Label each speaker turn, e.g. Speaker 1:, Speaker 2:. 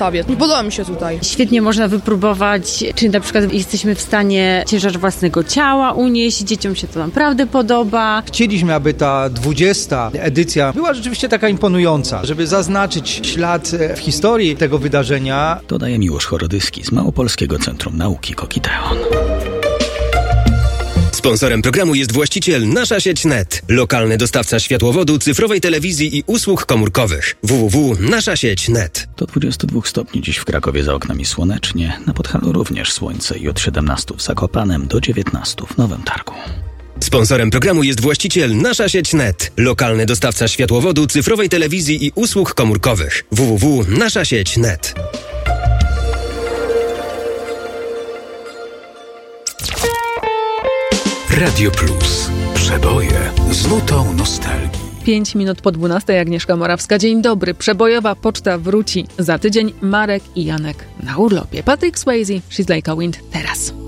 Speaker 1: Warszawie. Podoba mi się tutaj.
Speaker 2: Świetnie można wypróbować, czy na przykład jesteśmy w stanie ciężar własnego ciała unieść. Dzieciom się to naprawdę podoba.
Speaker 3: Chcieliśmy, aby ta 20. edycja była rzeczywiście taka imponująca, żeby zaznaczyć ślad w historii tego wydarzenia.
Speaker 4: Dodaje Miłosz Chorodyski z Małopolskiego Centrum Nauki Kokiteon.
Speaker 5: Sponsorem programu jest właściciel Nasza Sieć Net, lokalny dostawca światłowodu, cyfrowej telewizji i usług komórkowych. www.naszasieć.net.
Speaker 4: Do 22 stopni dziś w Krakowie, za oknami słonecznie, na Podhalu również słońce i od 17 w Zakopanem do 19 w Nowym Targu.
Speaker 5: Sponsorem programu jest właściciel Nasza Sieć Net, lokalny dostawca światłowodu, cyfrowej telewizji i usług komórkowych. www.naszasieć.net.
Speaker 6: Radio Plus. Przeboje z nutą nostalgii.
Speaker 7: 5 minut po 12. Agnieszka Morawska. Dzień dobry. Przebojowa poczta wróci. Za tydzień Marek i Janek na urlopie. Patrick Swayze, She's Like a Wind teraz.